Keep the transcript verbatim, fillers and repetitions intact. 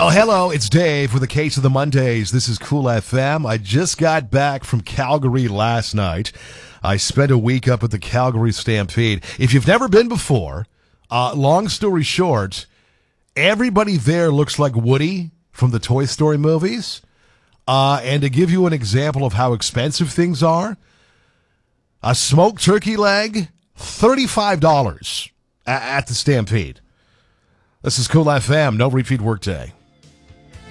Oh, hello, it's Dave with the Case of the Mondays. This is Cool F M. I just got back from Calgary last night. I spent a week up at the Calgary Stampede. If you've never been before, uh, long story short, everybody there looks like Woody from the Toy Story movies. Uh, and to give you an example of how expensive things are, a smoked turkey leg, thirty-five dollars a- at the Stampede. This is Cool F M, no repeat workday.